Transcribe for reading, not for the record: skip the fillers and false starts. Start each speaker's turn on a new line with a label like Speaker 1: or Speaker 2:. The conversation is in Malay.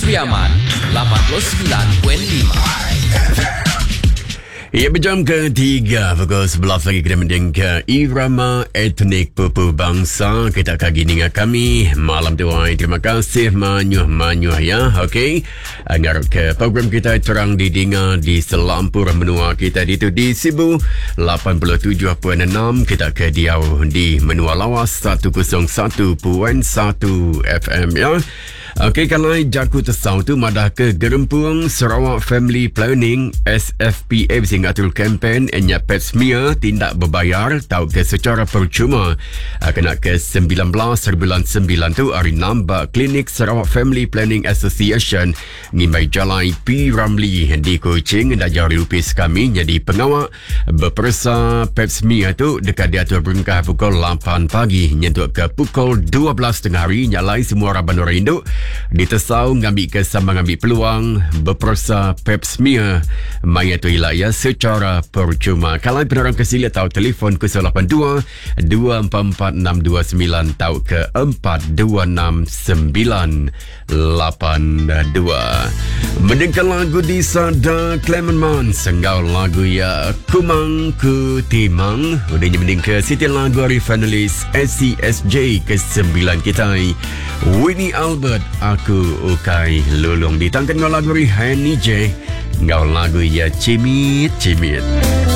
Speaker 1: Priaman 89.5.
Speaker 2: Ya, berjam ketiga pukul 11 lagi kita mendengar Irama Etnik Pupu Bangsa. Kita akan gini dengan kami malam tu. Terima kasih manyuh ya. Okey, ngarut ke program kita terang didengar di selampur menua kita di Sibu 87.6. Kita ke Diau di menua lawas 101.1 FM ya. Okey, kalau jaku tersau tu madah ke Gerempuang Sarawak Family Planning SFPA singatul kempen enya pap smear tindak berbayar tau ke secara percuma. Kena ke 19 bulan 9 tu hari nambah Klinik Sarawak Family Planning Association ngimbai jalan P. Ramlee di Kuching dan jari lupis kami jadi pengawak berpersa pap smear tu dekat diatur berengkah pukul 8 pagi nyentuk ke pukul 12 tengah hari nyalai semua raban orang induk ditesau ngambil kesama ngambil peluang berpersa pap smear maya tu ilaya secara percuma. Kalau penerang kesila tahu telefon ke 082 244 629 tahu ke 426982. Mendengar lagu di Sada Clement Man senggau lagu ya Kumang Ku Timang udahnya mendengar siti lagu hari finalis SCSJ ke-9 kita Winnie Albert Aku Ukai Lulung ditangkan dengan lagu Henny J ngau lagu ya Cimit.